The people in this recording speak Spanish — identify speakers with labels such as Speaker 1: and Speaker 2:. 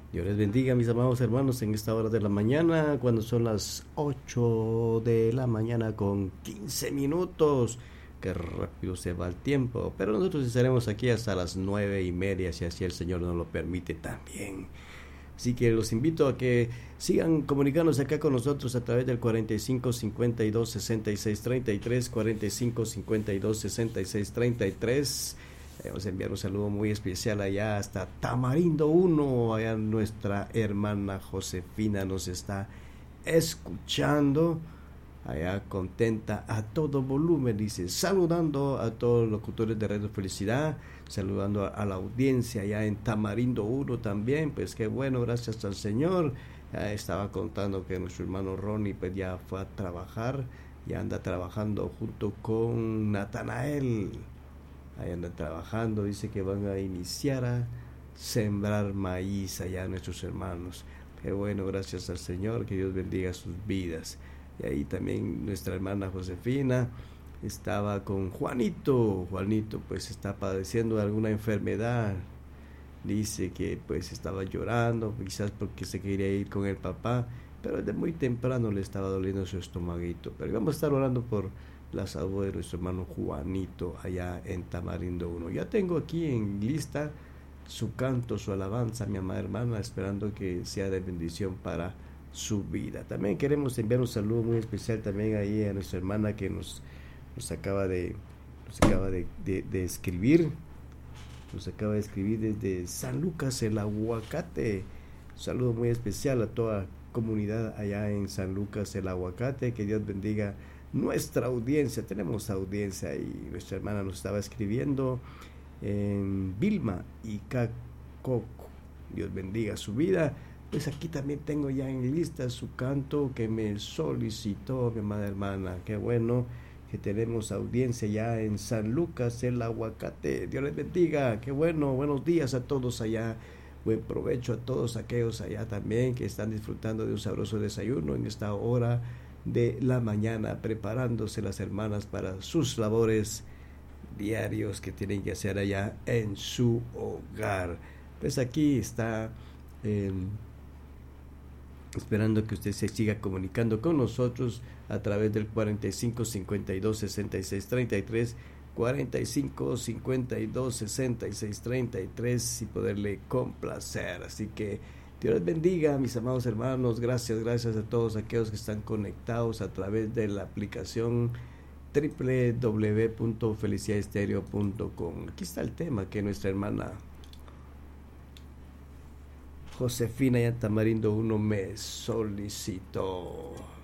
Speaker 1: Dios les bendiga, mis amados hermanos, en esta hora de la mañana, cuando son las 8 de la mañana con 15 minutos. Qué rápido se va el tiempo, pero nosotros estaremos aquí hasta las 9:30, si así el Señor nos lo permite también. Así que los invito a que sigan comunicándose acá con nosotros a través del 45 52 66 33, 45 52 66 33. Vamos a enviar un saludo muy especial allá hasta Tamarindo 1. Allá nuestra hermana Josefina nos está escuchando. Allá contenta a todo volumen, dice, saludando a todos los locutores de Radio Felicidad, saludando a la audiencia allá en Tamarindo 1 también. Pues qué bueno, gracias al Señor. Ya estaba contando que nuestro hermano Ronnie pues ya fue a trabajar, ya anda trabajando junto con Natanael. Ahí andan trabajando, dice que van a iniciar a sembrar maíz allá nuestros hermanos. Qué bueno, gracias al Señor, que Dios bendiga sus vidas. Y ahí también nuestra hermana Josefina estaba con Juanito. Juanito pues está padeciendo de alguna enfermedad. Dice que pues estaba llorando, quizás porque se quería ir con el papá, pero desde muy temprano le estaba doliendo su estomaguito. Pero vamos a estar orando por la salud de nuestro hermano Juanito allá en Tamarindo 1. Ya tengo aquí en lista su canto, su alabanza, mi amada hermana, esperando que sea de bendición para su vida. También queremos enviar un saludo muy especial también ahí a nuestra hermana que nos acaba de escribir. Nos acaba de escribir desde San Lucas, el Aguacate. Un saludo muy especial a toda comunidad allá en San Lucas, el Aguacate. Que Dios bendiga nuestra audiencia. Tenemos audiencia y nuestra hermana nos estaba escribiendo en Vilma y Cacoco. Dios bendiga su vida. Pues aquí también tengo ya en lista su canto que me solicitó mi amada hermana. Qué bueno que tenemos audiencia ya en San Lucas, el Aguacate. Dios les bendiga. Qué bueno. Buenos días a todos allá. Buen provecho a todos aquellos allá también que están disfrutando de un sabroso desayuno en esta hora de la mañana, preparándose las hermanas para sus labores diarios que tienen que hacer allá en su hogar. Pues aquí está esperando que usted se siga comunicando con nosotros a través del 45 52 66 33, 45 52 66 33 y poderle complacer. Así que Dios les bendiga, mis amados hermanos. Gracias a todos aquellos que están conectados a través de la aplicación www.feliciadestereo.com. Aquí está el tema que nuestra hermana Josefina y Tamarindo 1 me solicitó.